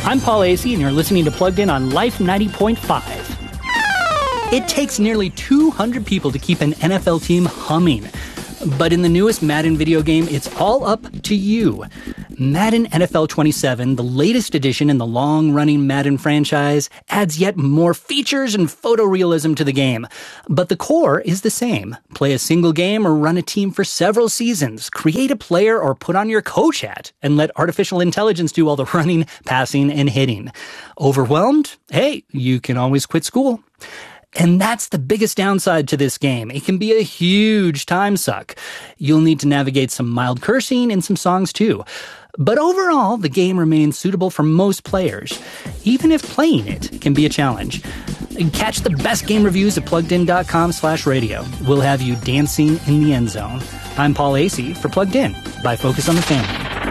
I'm Paul Asay, and you're listening to Plugged In on Life 90.5. It takes nearly 200 people to keep an NFL team humming. But in the newest Madden video game, it's all up to you. Madden NFL 27, the latest edition in the long-running Madden franchise, adds yet more features and photorealism to the game. But the core is the same. Play a single game or run a team for several seasons. Create a player or put on your coach hat and let artificial intelligence do all the running, passing, and hitting. Overwhelmed? Hey, you can always quit school. And that's the biggest downside to this game. It can be a huge time suck. You'll need to navigate some mild cursing and some songs too. But overall, the game remains suitable for most players, even if playing it can be a challenge. Catch the best game reviews at PluggedIn.com/radio. We'll have you dancing in the end zone. I'm Paul Asay for Plugged In by Focus on the Family.